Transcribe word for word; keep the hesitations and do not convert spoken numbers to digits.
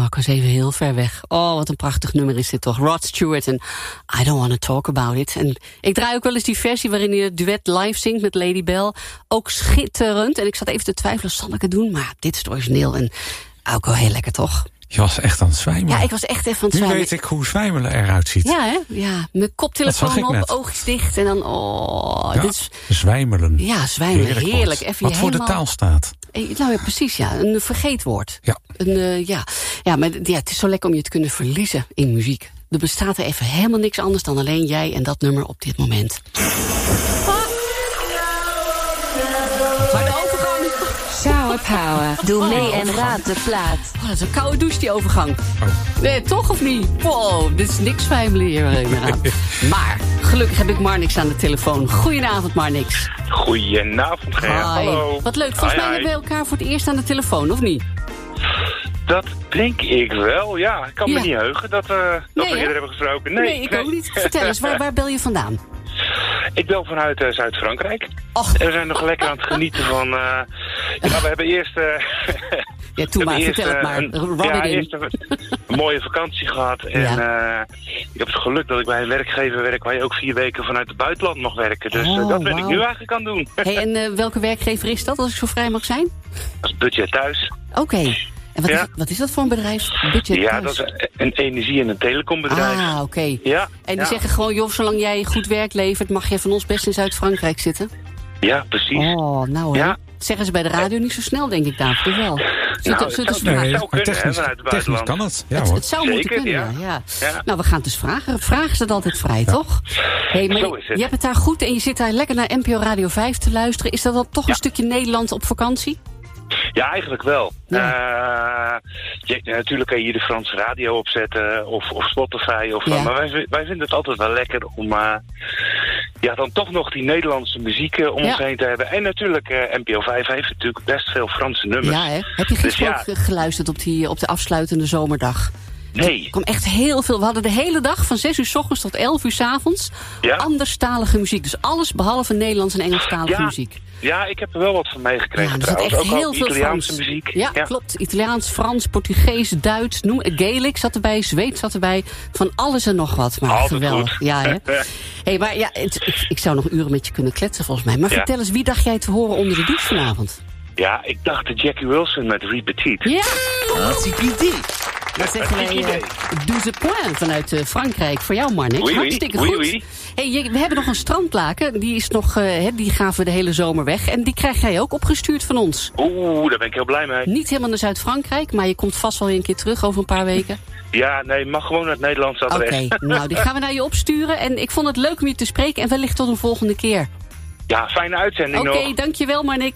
ik was even heel ver weg. Oh, wat een prachtig nummer is dit toch. Rod Stewart en I Don't Want to Talk About It. En ik draai ook wel eens die versie waarin hij het duet live zingt met Lady Bell. Ook schitterend. En ik zat even te twijfelen, zal ik het doen? Maar dit is het origineel en ook wel heel lekker, toch? Je was echt aan het zwijmelen. Ja, ik was echt even aan het nu zwijmelen. Nu weet ik hoe zwijmelen eruit ziet. Ja, hè? Ja, mijn koptelefoon op, net. oogjes dicht en dan... Oh, ja, dit is... zwijmelen. Ja, zwijmelen. Heerlijk. heerlijk. Wat, even wat voor helemaal... de taal staat. Nou ja, precies, ja. Een vergeetwoord. Ja. Een, uh, ja. ja, maar ja, het is zo lekker om je te kunnen verliezen in muziek. Er bestaat er even helemaal niks anders dan alleen jij en dat nummer op dit moment. Ah. Maar de overgang... Shower Power. Doe oh, mee en raad de plaat. Oh, dat is een koude douche, die overgang. Oh. Nee, toch of niet? Wow, dit is niks zwijmelen hier inderdaad. Maar gelukkig heb ik Marnix aan de telefoon. Goedenavond, Marnix. Goedenavond, Ger. Hallo. Wat leuk. Volgens hi, mij hi. hebben we elkaar voor het eerst aan de telefoon, of niet? Dat denk ik wel, ja. Ik kan ja. me niet heugen dat, uh, dat nee, we eerder hebben gesproken. Nee, nee ik nee. ook niet. Vertel eens, waar, waar bel je vandaan? Ik bel vanuit uh, Zuid-Frankrijk. Och. En we zijn nog lekker aan het genieten van... Uh, ja, we hebben eerst... Uh, ja, toen maar, eerst, vertel het maar. Een, ja, eerst een, een mooie vakantie gehad. En ja. uh, ik heb het geluk dat ik bij een werkgever werk... waar je ook vier weken vanuit het buitenland mag werken. Dus oh, uh, dat ben wow. ik nu eigenlijk aan het doen. Hey, en uh, welke werkgever is dat, als ik zo vrij mag zijn? Dat is Budget Thuis. Oké. Okay. En wat, ja. is, wat is dat voor een bedrijf? Budget ja, thuis? dat is een energie- en een telecombedrijf. Ah, oké. Okay. Ja, en die ja. zeggen gewoon, joh, zolang jij goed werk levert... mag je van ons best in Zuid-Frankrijk zitten? Ja, precies. Oh, nou hè. Ja. Zeggen ze bij de radio niet zo snel, denk ik, David, of wel? Nou, het zou, nee, zou kunnen, technisch, hè, technisch kan het. Ja, het, hoor. het zou Zeker, moeten kunnen, ja. ja. ja. ja. Nou, we gaan het dus vragen. Vragen ze dat altijd vrij, ja. toch? Hey, maar Zo is het. je hebt het daar goed en je zit daar lekker naar N P O Radio vijf te luisteren. Is dat dan toch ja. een stukje Nederland op vakantie? Ja, eigenlijk wel. Ja. Uh, je, natuurlijk kan je hier de Franse radio opzetten of, of Spotify. Of, ja. Maar wij, wij vinden het altijd wel lekker om uh, ja, dan toch nog die Nederlandse muziek uh, om ja. ons heen te hebben. En natuurlijk, uh, N P O vijf heeft natuurlijk best veel Franse nummers. Ja, hè? Heb je gisteren dus, ja. ook geluisterd op, die, op de afsluitende zomerdag? Nee. Er kwam echt heel veel. We hadden de hele dag van zes uur 's ochtends tot elf uur 's avonds ja. anderstalige muziek. Dus alles behalve Nederlands en Engelstalige ja. muziek. Ja, ik heb er wel wat van meegekregen ja, trouwens. Echt ook heel al veel Italiaanse Frans. muziek. Ja, ja, klopt. Italiaans, Frans, Portugees, Duits, noem, Gaelic zat erbij, Zweeds zat erbij. Van alles en nog wat. Maar altijd geweldig. Goed. Ja, hè? Hey, maar ja, het, ik, ik zou nog uren met je kunnen kletsen volgens mij. Maar ja. vertel eens, wie dacht jij te horen onder de douche vanavond? Ja, ik dacht de Jackie Wilson met Repetit. Ja! Hartstikke idee. Dat zeggen wij uh, douze point vanuit uh, Frankrijk. Voor jou, Marnix. Oui, Hartstikke oui, goed. Oui, oui. Hey, je, we hebben nog een strandlaken. Die, is nog, uh, die gaven we de hele zomer weg. En die krijg jij ook opgestuurd van ons. Oeh, daar ben ik heel blij mee. Niet helemaal naar Zuid-Frankrijk, maar je komt vast wel weer een keer terug over een paar weken. Ja, nee, mag gewoon naar het Nederlandse adres. Oké, okay, nou, die gaan we naar je opsturen. En ik vond het leuk om je te spreken. En wellicht tot een volgende keer. Ja, fijne uitzending Oké, nog. okay, dankjewel, Marnix.